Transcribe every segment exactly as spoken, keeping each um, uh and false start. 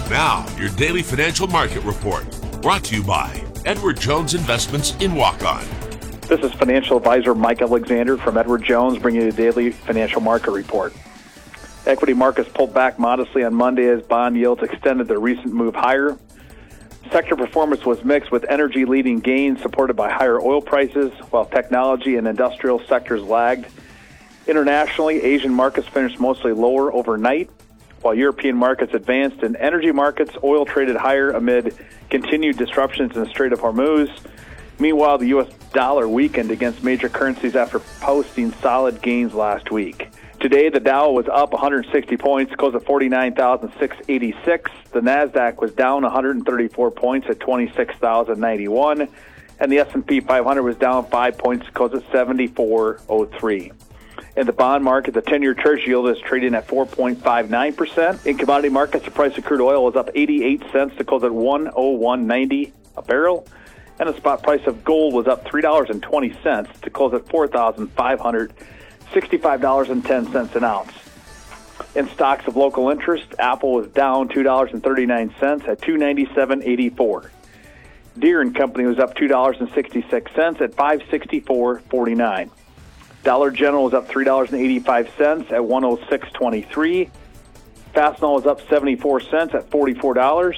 Now, your daily financial market report, brought to you by Edward Jones Investments in Waukon. This is financial advisor Mike Alexander from Edward Jones, bringing you the daily financial market report. Equity markets pulled back modestly on Monday as bond yields extended their recent move higher. Sector performance was mixed, with energy leading gains supported by higher oil prices, while technology and industrial sectors lagged. Internationally, Asian markets finished mostly lower overnight, while European markets advanced. In energy markets, oil traded higher amid continued disruptions in the Strait of Hormuz. Meanwhile, the U S dollar weakened against major currencies after posting solid gains last week. Today, the Dow was up one hundred sixty points, closed at forty-nine thousand six hundred eighty-six. The Nasdaq was down one hundred thirty-four points at twenty-six thousand ninety-one. And the S and P five hundred was down five points, closed at seventy-four oh three. In the bond market, the ten-year Treasury yield is trading at four point five nine percent. In commodity markets, the price of crude oil was up eighty-eight cents to close at one oh one ninety a barrel. And the spot price of gold was up three dollars and twenty cents to close at four thousand five hundred sixty-five dollars and ten cents an ounce. In stocks of local interest, Apple was down two dollars and thirty-nine cents at two ninety-seven eighty-four. Deere and Company was up two dollars and sixty-six cents at five sixty-four forty-nine. Dollar General was up three dollars and eighty-five cents at one oh six twenty-three. Fastenal was up seventy-four cents at forty-four dollars.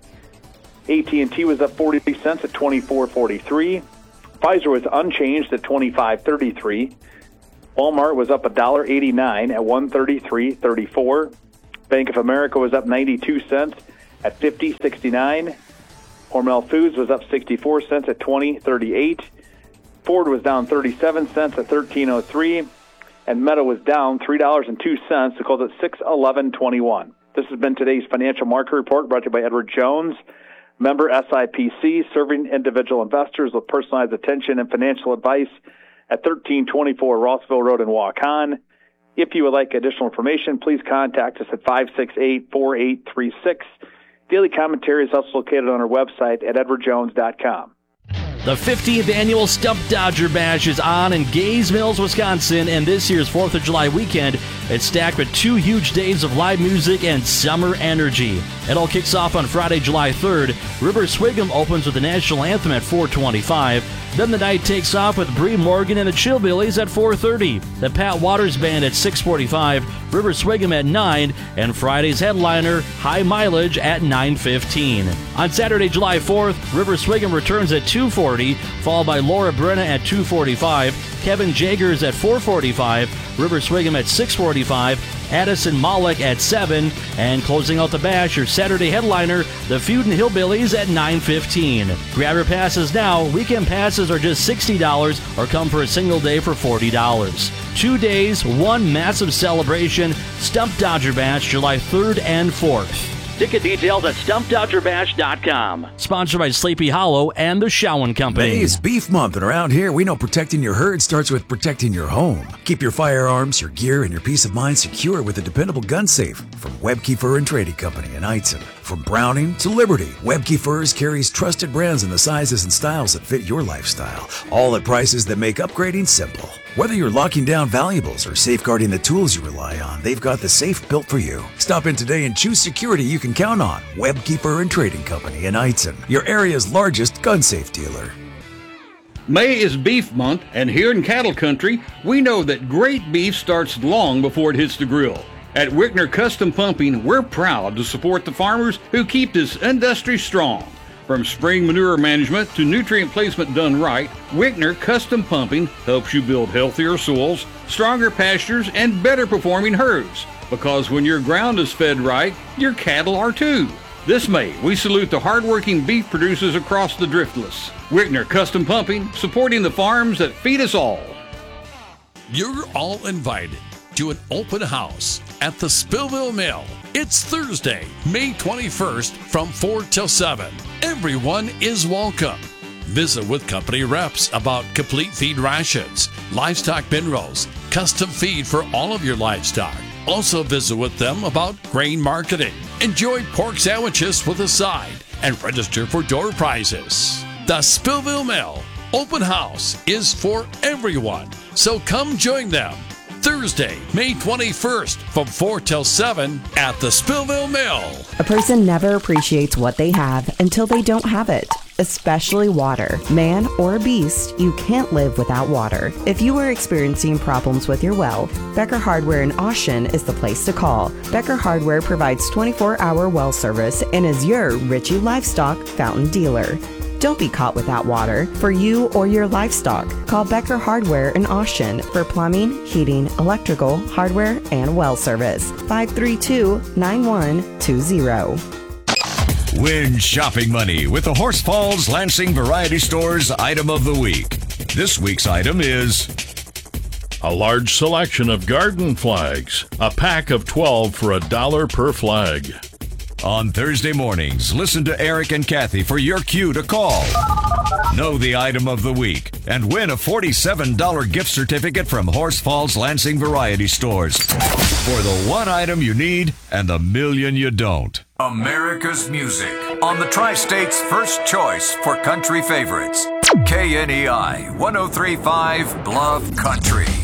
A T and T was up forty cents at twenty-four forty-three. Pfizer was unchanged at twenty-five thirty-three. Walmart was up one dollar and eighty-nine cents at one thirty-three thirty-four. Bank of America was up ninety-two cents at fifty sixty-nine. Hormel Foods was up sixty-four cents at twenty thirty-eight. Ford was down thirty-seven cents at thirteen oh three, and Meta was down three dollars and two cents to close at six eleven twenty-one. This has been today's financial market report, brought to you by Edward Jones, member S I P C, serving individual investors with personalized attention and financial advice at thirteen twenty-four Rossville Road in Waukon. If you would like additional information, please contact us at five six eight, four eight three six. Daily commentary is also located on our website at edward jones dot com. The fifteenth annual Stump Dodger Bash is on in Gays Mills, Wisconsin, and this year's fourth of July weekend, it's stacked with two huge days of live music and summer energy. It all kicks off on Friday, July third. River Swigum opens with the national anthem at four twenty-five. Then the night takes off with Bree Morgan and the Chillbillies at four thirty. The Pat Waters Band at six forty-five. River Swigum at nine. And Friday's headliner, High Mileage, at nine fifteen. On Saturday, July fourth, River Swigum returns at two forty, followed by Laura Brenna at two forty-five. Kevin Jagers at four forty-five. River Swigum at six forty-five. Addison Malik at seven, and closing out the bash, your Saturday headliner, the Feudin Hillbillies at nine fifteen. Grab your passes now. Weekend passes are just sixty dollars, or come for a single day for forty dollars. Two days, one massive celebration. Stump Dodger Bash, July third and fourth. Ticket details at stump dodger bash dot com. Sponsored by Sleepy Hollow and the Showen Company. May is beef month, and around here, we know protecting your herd starts with protecting your home. Keep your firearms, your gear, and your peace of mind secure with a dependable gun safe from Webke Fur and Trading Company in Eitzen. From Browning to Liberty, Webke Furs carries trusted brands in the sizes and styles that fit your lifestyle, all at prices that make upgrading simple. Whether you're locking down valuables or safeguarding the tools you rely on, they've got the safe built for you. Stop in today and choose security you can count on. Webke Fur and Trading Company in Eitzen, your area's largest gun safe dealer. May is beef month, and here in cattle country, we know that great beef starts long before it hits the grill. At Wickner Custom Pumping, we're proud to support the farmers who keep this industry strong. From spring manure management to nutrient placement done right, Wickner Custom Pumping helps you build healthier soils, stronger pastures, and better performing herds. Because when your ground is fed right, your cattle are too. This May, we salute the hardworking beef producers across the Driftless. Wickner Custom Pumping, supporting the farms that feed us all. You're all invited to an open house at the Spillville Mill. It's Thursday, May twenty-first from four till seven. Everyone is welcome. Visit with company reps about complete feed rations, livestock bin rolls, custom feed for all of your livestock. Also visit with them about grain marketing. Enjoy pork sandwiches with a side and register for door prizes. The Spillville Mill Open House is for everyone, so come join them. Thursday, May twenty-first from four till seven at the Spillville Mill. A person never appreciates what they have until they don't have it, especially water. Man or beast, you can't live without water. If you are experiencing problems with your well, Becker Hardware in Austin is the place to call. Becker Hardware provides twenty-four hour well service and is your Ritchie Livestock fountain dealer. Don't be caught without water for you or your livestock. Call Becker Hardware in Austin for plumbing, heating, electrical, hardware, and well service. five three two, nine one two zero. Win shopping money with the Horse Falls Lansing Variety Store's Item of the Week. This week's item is a large selection of garden flags, a pack of twelve for a dollar per flag. On Thursday mornings, listen to Eric and Kathy for your cue to call. Know the item of the week and win a forty-seven dollars gift certificate from Horse Falls Lansing Variety Stores for the one item you need and the million you don't. America's music on the Tri-State's first choice for country favorites. K N E I one oh three point five Bluff Country.